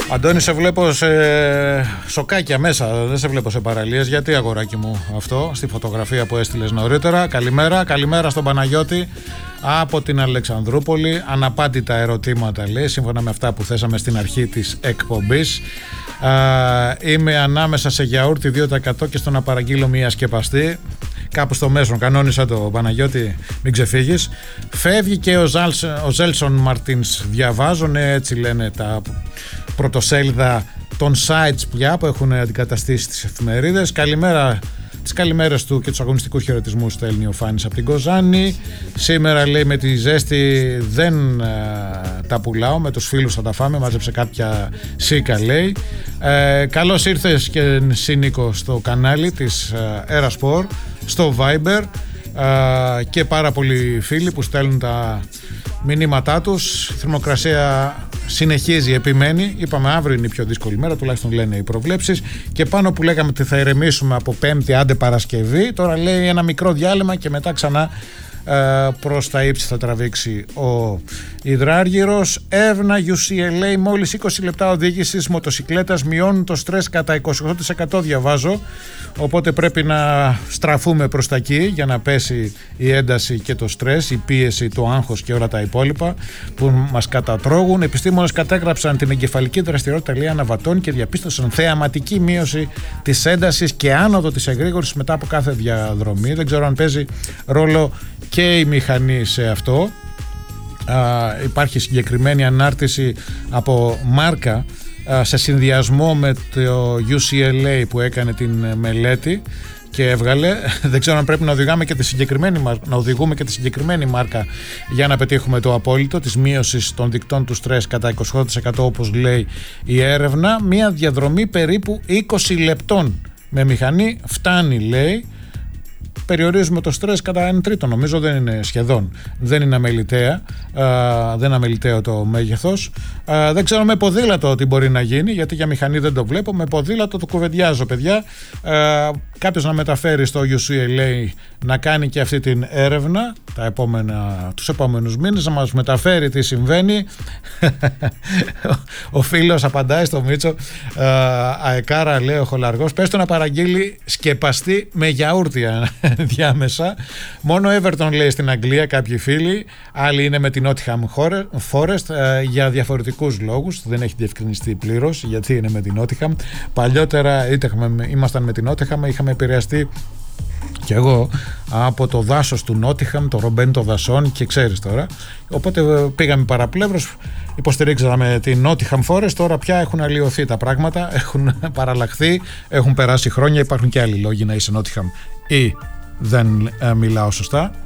Αντώνη, σε βλέπω σε σοκάκια μέσα, δεν σε βλέπω σε παραλίες. Γιατί, αγοράκι μου, αυτό στη φωτογραφία που έστειλες νωρίτερα? Καλημέρα στον Παναγιώτη από την Αλεξανδρούπολη. Αναπάντητα ερωτήματα, λέει, σύμφωνα με αυτά που θέσαμε στην αρχή της εκπομπής. Είμαι ανάμεσα σε γιαούρτι 2% και στο να παραγγείλω μία σκεπαστή. Κάπου στο μέσο, κανόνισα το Παναγιώτη, μην ξεφύγεις. Φεύγει και ο Ζέλσον Μαρτίνς, διαβάζουν, έτσι λένε τα πρωτοσέλιδα των sites πια που έχουν αντικαταστήσει τις εφημερίδες. Καλημέρα, τις καλημέρες του και τους αγωνιστικούς χαιρετισμούς στέλνει ο Φάνης από την Κοζάνη. Σήμερα, λέει, με τη ζέστη δεν τα πουλάω, με τους φίλους θα τα φάμε, μάζεψε κάποια σίκα, λέει. Καλώς ήρθες και εσύ, Νίκο, στο κανάλι της Erasport, στο Viber, και πάρα πολλοί φίλοι που στέλνουν τα μηνύματά τους. Η θερμοκρασία συνεχίζει, επιμένει. Είπαμε αύριο είναι η πιο δύσκολη μέρα, τουλάχιστον λένε οι προβλέψεις. Και πάνω που λέγαμε ότι θα ηρεμήσουμε από Πέμπτη, άντε Παρασκευή, τώρα λέει ένα μικρό διάλειμμα και μετά ξανά προς τα ύψη θα τραβήξει ο υδράργυρος. Εύνα UCLA, μόλις 20 λεπτά οδήγησης μοτοσικλέτας μειώνουν το στρες κατά 28%, διαβάζω. Οπότε πρέπει να στραφούμε προς τα εκεί για να πέσει η ένταση και το στρες, η πίεση, το άγχος και όλα τα υπόλοιπα που μας κατατρώγουν. Επιστήμονες κατέγραψαν την εγκεφαλική δραστηριότητα, λέει, αναβατών και διαπίστωσαν θεαματική μείωση της έντασης και άνοδο της εγρήγορης μετά από κάθε διαδρομή. Δεν ξέρω αν παίζει ρόλο και η μηχανή σε αυτό. Υπάρχει συγκεκριμένη ανάρτηση από μάρκα σε συνδυασμό με το UCLA που έκανε την μελέτη και έβγαλε. Δεν ξέρω αν πρέπει να οδηγούμε και τη συγκεκριμένη μάρκα για να πετύχουμε το απόλυτο της μείωσης των δικτών του στρες κατά 28%, όπως λέει η έρευνα. Μία διαδρομή περίπου 20 λεπτών με μηχανή φτάνει, λέει. Περιορίζουμε το στρες κατά 1/3, νομίζω, δεν είναι σχεδόν. Δεν είναι αμεληταία, δεν είναι αμεληταίο το μέγεθος. Δεν ξέρω με ποδήλατο τι μπορεί να γίνει, γιατί για μηχανή δεν το βλέπω. Με ποδήλατο το κουβεντιάζω, παιδιά. Κάποιος να μεταφέρει στο UCLA να κάνει και αυτή την έρευνα τους επόμενους μήνες, να μας μεταφέρει τι συμβαίνει. Ο φίλος απαντάει στο Μίτσο, αεκάρα, λέει ο Χολαργός, πες το να παραγγείλει σκεπαστή με γιαούρτια διάμεσα. Μόνο Everton, λέει, στην Αγγλία κάποιοι φίλοι, άλλοι είναι με την Nottingham Forest για διαφορετικούς λόγους. Δεν έχει διευκρινιστεί πλήρως γιατί είναι με την Nottingham. Παλιότερα ήμασταν με την Nottingham, είχαμε επηρεαστεί και εγώ από το δάσος του Νότιχαμ, το ρομπέν των δασών, και ξέρεις τώρα. Οπότε πήγαμε παραπλεύρος, υποστηρίξαμε την Nottingham Forest. Τώρα πια έχουν αλλοιωθεί τα πράγματα, έχουν παραλλαχθεί, έχουν περάσει χρόνια. Υπάρχουν και άλλοι λόγοι να είσαι Nottingham ή δεν μιλάω σωστά.